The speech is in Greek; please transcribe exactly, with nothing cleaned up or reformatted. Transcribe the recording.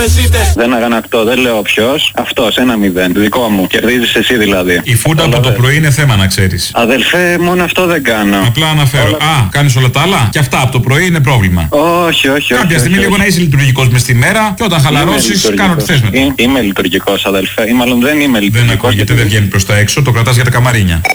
τραπεζίτες. Δεν αγανακτώ, δεν λέω ποιος. Αυτός, ένα μηδέν. Δικό μου. Κερδίζεις εσύ δηλαδή. Η φούντα από το πρωί είναι θέμα να ξέρεις. Αδελφέ, μόνο αυτό δεν κάνω. Απλά αναφέρω. Όλα... Α, κάνεις όλα τα άλλα. Και αυτά από το πρωί είναι πρόβλημα. Όχι, όχι, όχι. Κάποια στιγμή όχι, λίγο όχι. να είσαι λειτουργικός μες τη μέρα και όταν χαλαρώσεις, κάνω τι θες μετά. Είμαι λειτουργικός, αδελφέ. Ή μάλλον δεν είμαι λειτουργικός. Δεν ακούγεται, δεν βγαίνει προς τα έξω, το κρατάς για τα καμαρίνια.